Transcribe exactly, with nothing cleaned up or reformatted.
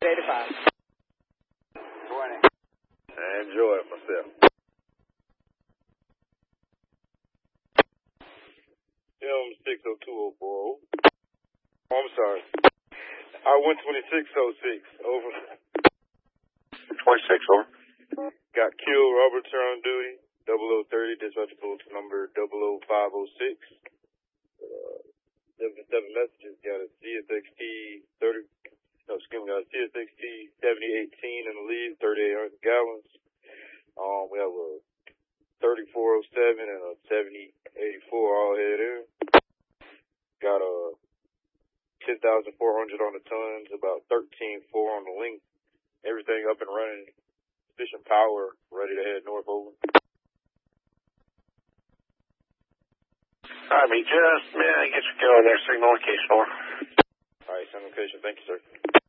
eighty-five. twenty. Enjoy it myself. M six oh two oh four oh. Oh, I'm sorry. I one twenty-six oh six. Over. twenty-six, over. Got killed. Roberts are on duty. double oh thirty. Dispatcher bulletin number double oh five oh six. Uh, seventy-seven messages. Got a C S X T thirty. No, excuse me. Got a C S X T seventy eighteen in the lead. thirty-eight hundred gallons. Um, we have a thirty-four oh seven and a seventy eighty-four all head in. Got a ten thousand four hundred on the tons, about thirteen four on the length. Everything up and running. Sufficient power, ready to head north over. All right, me just, man, I get you going there. Signal location, over. All right, send location. Thank you, sir.